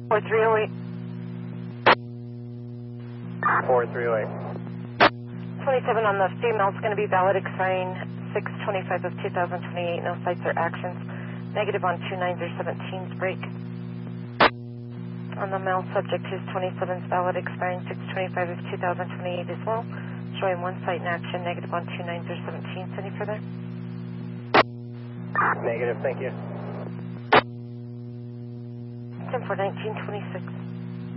4308. 4308. 27 on the female is going to be valid expiring 6/25 of 2028. No sights or actions. Negative on 29s or 17s. Break. On the male subject, who's 27 is valid expiring 6/25 of 2028 as well. Showing one sight in action. Negative on 29s or 17s. Any further? Negative, thank you. 10 for 1926.